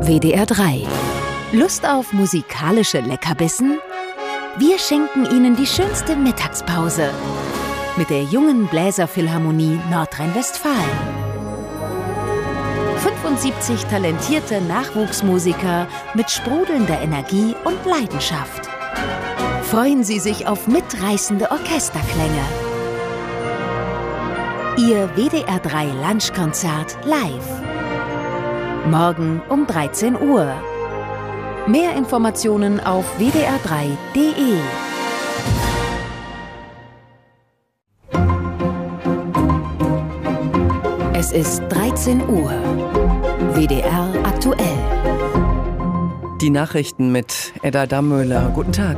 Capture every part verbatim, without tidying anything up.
W D R drei. Lust auf musikalische Leckerbissen? Wir schenken Ihnen die schönste Mittagspause mit der Jungen Bläserphilharmonie Nordrhein-Westfalen. fünfundsiebzig talentierte Nachwuchsmusiker mit sprudelnder Energie und Leidenschaft. Freuen Sie sich auf mitreißende Orchesterklänge. Ihr W D R drei Lunchkonzert live. Morgen um dreizehn Uhr. Mehr Informationen auf w d r drei punkt d e. Es ist dreizehn Uhr. W D R aktuell. Die Nachrichten mit Edda Dammöhler. Guten Tag.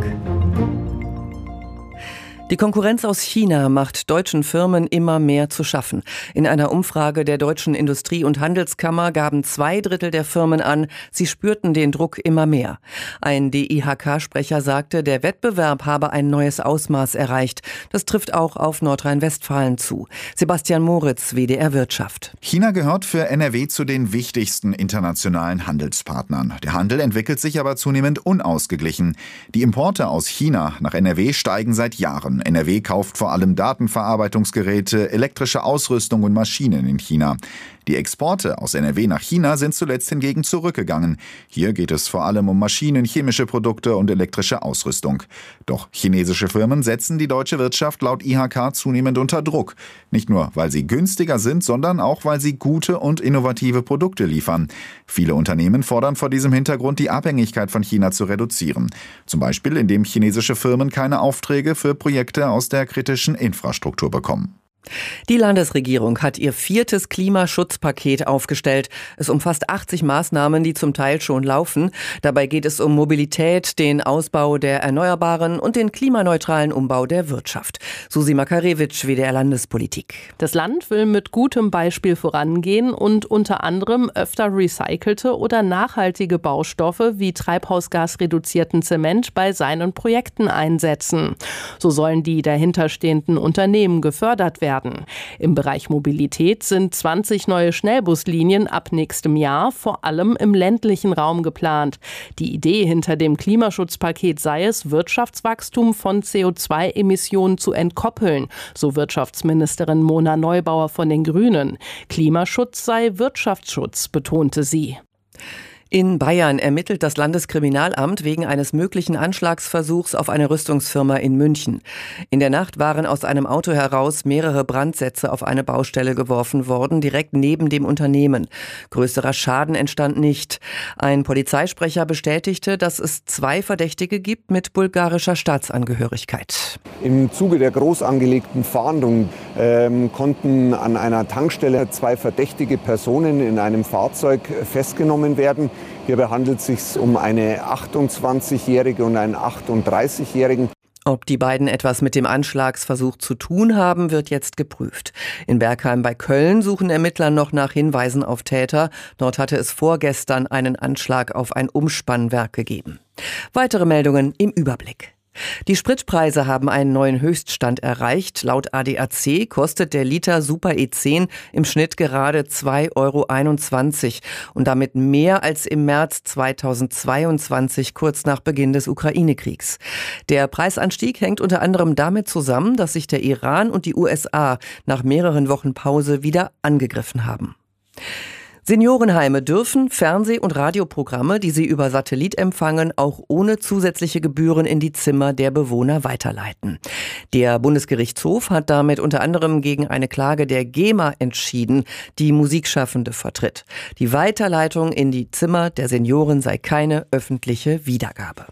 Die Konkurrenz aus China macht deutschen Firmen immer mehr zu schaffen. In einer Umfrage der Deutschen Industrie- und Handelskammer gaben zwei Drittel der Firmen an, sie spürten den Druck immer mehr. Ein D I H K-Sprecher sagte, der Wettbewerb habe ein neues Ausmaß erreicht. Das trifft auch auf Nordrhein-Westfalen zu. Sebastian Moritz, W D R Wirtschaft. China gehört für N R W zu den wichtigsten internationalen Handelspartnern. Der Handel entwickelt sich aber zunehmend unausgeglichen. Die Importe aus China nach N R W steigen seit Jahren. N R W kauft vor allem Datenverarbeitungsgeräte, elektrische Ausrüstung und Maschinen in China. Die Exporte aus N R W nach China sind zuletzt hingegen zurückgegangen. Hier geht es vor allem um Maschinen, chemische Produkte und elektrische Ausrüstung. Doch chinesische Firmen setzen die deutsche Wirtschaft laut I H K zunehmend unter Druck. Nicht nur, weil sie günstiger sind, sondern auch, weil sie gute und innovative Produkte liefern. Viele Unternehmen fordern vor diesem Hintergrund, die Abhängigkeit von China zu reduzieren. Zum Beispiel, indem chinesische Firmen keine Aufträge für Projekte aus der kritischen Infrastruktur bekommen. Die Landesregierung hat ihr viertes Klimaschutzpaket aufgestellt. Es umfasst achtzig Maßnahmen, die zum Teil schon laufen. Dabei geht es um Mobilität, den Ausbau der Erneuerbaren und den klimaneutralen Umbau der Wirtschaft. Susi Makarewitsch, W D R Landespolitik. Das Land will mit gutem Beispiel vorangehen und unter anderem öfter recycelte oder nachhaltige Baustoffe wie treibhausgasreduzierten Zement bei seinen Projekten einsetzen. So sollen die dahinterstehenden Unternehmen gefördert werden. Im Bereich Mobilität sind zwanzig neue Schnellbuslinien ab nächstem Jahr vor allem im ländlichen Raum geplant. Die Idee hinter dem Klimaschutzpaket sei es, Wirtschaftswachstum von C O zwei Emissionen zu entkoppeln, so Wirtschaftsministerin Mona Neubauer von den Grünen. Klimaschutz sei Wirtschaftsschutz, betonte sie. In Bayern ermittelt das Landeskriminalamt wegen eines möglichen Anschlagsversuchs auf eine Rüstungsfirma in München. In der Nacht waren aus einem Auto heraus mehrere Brandsätze auf eine Baustelle geworfen worden, direkt neben dem Unternehmen. Größerer Schaden entstand nicht. Ein Polizeisprecher bestätigte, dass es zwei Verdächtige gibt mit bulgarischer Staatsangehörigkeit. Im Zuge der groß angelegten Fahndung ähm, konnten an einer Tankstelle zwei verdächtige Personen in einem Fahrzeug festgenommen werden. Hierbei handelt es sich um eine achtundzwanzigjährige und einen achtunddreißigjährigen. Ob die beiden etwas mit dem Anschlagsversuch zu tun haben, wird jetzt geprüft. In Bergheim bei Köln suchen Ermittler noch nach Hinweisen auf Täter. Dort hatte es vorgestern einen Anschlag auf ein Umspannwerk gegeben. Weitere Meldungen im Überblick. Die Spritpreise haben einen neuen Höchststand erreicht. Laut A D A C kostet der Liter Super E zehn im Schnitt gerade zwei Euro einundzwanzig und damit mehr als im März zweitausendzweiundzwanzig, kurz nach Beginn des Ukraine-Kriegs. Der Preisanstieg hängt unter anderem damit zusammen, dass sich der Iran und die U S A nach mehreren Wochen Pause wieder angegriffen haben. Seniorenheime dürfen Fernseh- und Radioprogramme, die sie über Satellit empfangen, auch ohne zusätzliche Gebühren in die Zimmer der Bewohner weiterleiten. Der Bundesgerichtshof hat damit unter anderem gegen eine Klage der GEMA entschieden, die Musikschaffende vertritt. Die Weiterleitung in die Zimmer der Senioren sei keine öffentliche Wiedergabe.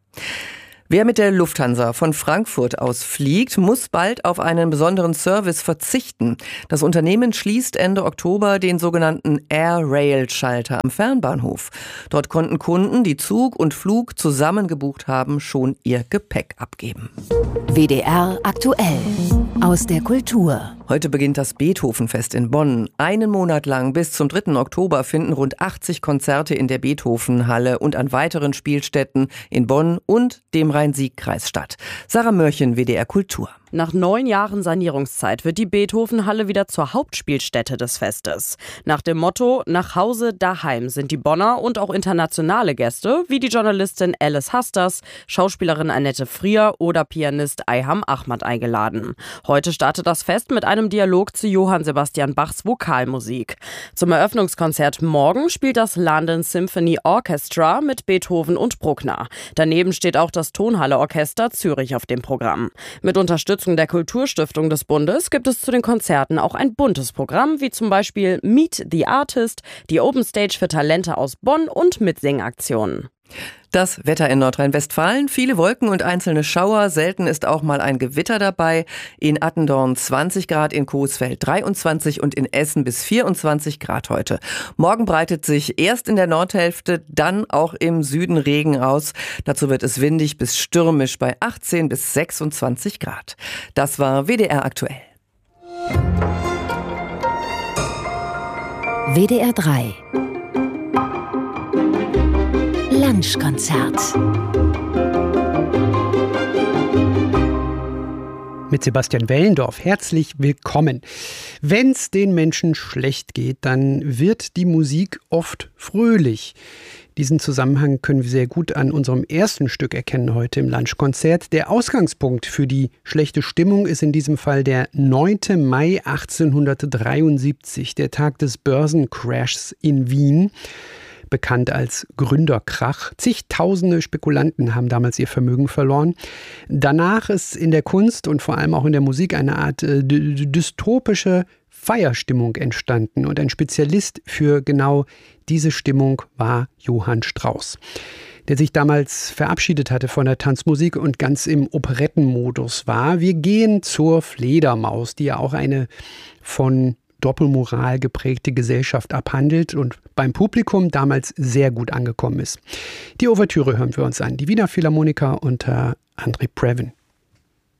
Wer mit der Lufthansa von Frankfurt aus fliegt, muss bald auf einen besonderen Service verzichten. Das Unternehmen schließt Ende Oktober den sogenannten Air-Rail-Schalter am Fernbahnhof. Dort konnten Kunden, die Zug und Flug zusammen gebucht haben, schon ihr Gepäck abgeben. W D R aktuell. Aus der Kultur. Heute beginnt das Beethovenfest in Bonn. Einen Monat lang bis zum dritten Oktober finden rund achtzig Konzerte in der Beethovenhalle und an weiteren Spielstätten in Bonn und dem Rhein-Sieg-Kreis statt. Sarah Mörchen, W D R Kultur. Nach neun Jahren Sanierungszeit wird die Beethoven-Halle wieder zur Hauptspielstätte des Festes. Nach dem Motto „Nach Hause, daheim" sind die Bonner und auch internationale Gäste, wie die Journalistin Alice Hasters, Schauspielerin Annette Frier oder Pianist Ayham Ahmad eingeladen. Heute startet das Fest mit einem Dialog zu Johann Sebastian Bachs Vokalmusik. Zum Eröffnungskonzert morgen spielt das London Symphony Orchestra mit Beethoven und Bruckner. Daneben steht auch das Tonhalle Orchester Zürich auf dem Programm. Mit Unterstützung der Kulturstiftung des Bundes gibt es zu den Konzerten auch ein buntes Programm, wie zum Beispiel Meet the Artist, die Open Stage für Talente aus Bonn und Mitsingaktionen. Das Wetter in Nordrhein-Westfalen, viele Wolken und einzelne Schauer, selten ist auch mal ein Gewitter dabei. In Attendorn zwanzig Grad, in Coesfeld dreiundzwanzig und in Essen bis vierundzwanzig Grad heute. Morgen breitet sich erst in der Nordhälfte, dann auch im Süden Regen aus. Dazu wird es windig bis stürmisch bei achtzehn bis sechsundzwanzig Grad. Das war W D R aktuell. W D R drei Lunchkonzert. Mit Sebastian Wellendorf. Herzlich willkommen. Wenn's den Menschen schlecht geht, dann wird die Musik oft fröhlich. Diesen Zusammenhang können wir sehr gut an unserem ersten Stück erkennen heute im Lunchkonzert. Der Ausgangspunkt für die schlechte Stimmung ist in diesem Fall der neunte Mai achtzehnhundertdreiundsiebzig, der Tag des Börsencrashs in Wien. Bekannt als Gründerkrach. Zigtausende Spekulanten haben damals ihr Vermögen verloren. Danach ist in der Kunst und vor allem auch in der Musik eine Art äh, dystopische Feierstimmung entstanden. Und ein Spezialist für genau diese Stimmung war Johann Strauss, der sich damals verabschiedet hatte von der Tanzmusik und ganz im Operettenmodus war. Wir gehen zur Fledermaus, die ja auch eine von Doppelmoral geprägte Gesellschaft abhandelt und beim Publikum damals sehr gut angekommen ist. Die Ouvertüre hören wir uns an. Die Wiener Philharmoniker unter André Previn.